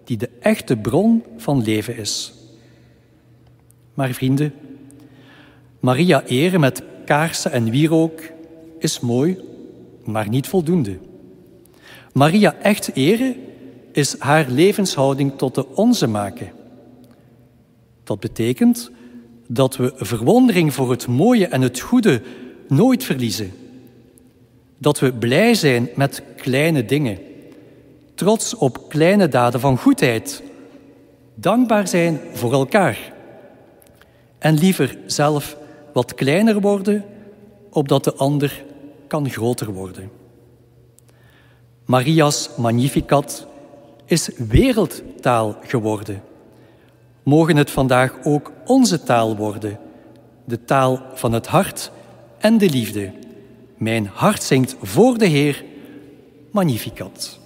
die de echte bron van leven is. Maar vrienden, Maria eren met kaarsen en wierook is mooi, maar niet voldoende. Maria echt eren is haar levenshouding tot de onze maken. Dat betekent dat we verwondering voor het mooie en het goede nooit verliezen. Dat we blij zijn met kleine dingen, trots op kleine daden van goedheid, dankbaar zijn voor elkaar en liever zelf wat kleiner worden, opdat de ander kan groter worden. Maria's Magnificat is wereldtaal geworden. Mogen het vandaag ook onze taal worden, de taal van het hart en de liefde. Mijn hart zingt voor de Heer Magnificat.